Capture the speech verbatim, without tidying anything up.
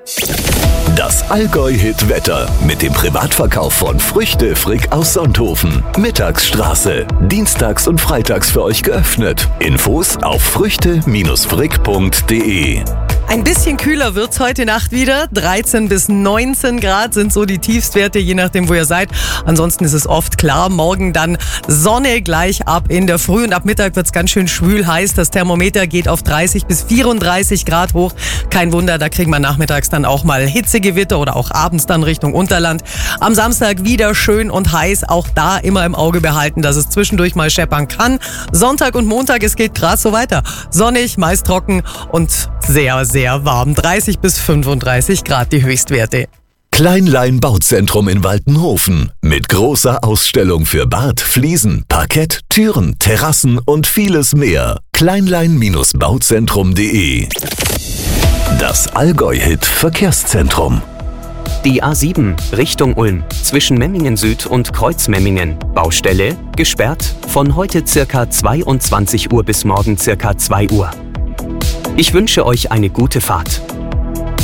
Das Allgäu-Hit-Wetter mit dem Privatverkauf von Früchte Frick aus Sonthofen. Mittagsstraße. Dienstags und freitags für euch geöffnet. Infos auf früchte frick punkt de. Ein bisschen kühler wird's heute Nacht wieder. dreizehn bis neunzehn Grad sind so die Tiefstwerte, je nachdem, wo ihr seid. Ansonsten ist es oft klar. Morgen dann Sonne gleich ab in der Früh und ab Mittag wird's ganz schön schwül heiß. Das Thermometer geht auf dreißig bis vierunddreißig Grad hoch. Kein Wunder, da kriegen wir nachmittags dann auch mal Hitzegewitter oder auch abends dann Richtung Unterland. Am Samstag wieder schön und heiß. Auch da immer im Auge behalten, dass es zwischendurch mal scheppern kann. Sonntag und Montag, es geht gerade so weiter. Sonnig, meist trocken und sehr, sehr Sehr warm, dreißig bis fünfunddreißig Grad die Höchstwerte. Kleinlein Bauzentrum in Waltenhofen mit großer Ausstellung für Bad, Fliesen, Parkett, Türen, Terrassen und vieles mehr. Kleinlein Bauzentrum punkt de. Das Allgäu-Hit Verkehrszentrum. Die A sieben Richtung Ulm zwischen Memmingen Süd und Kreuzmemmingen. Baustelle gesperrt von heute circa zweiundzwanzig Uhr bis morgen circa zwei Uhr. Ich wünsche euch eine gute Fahrt.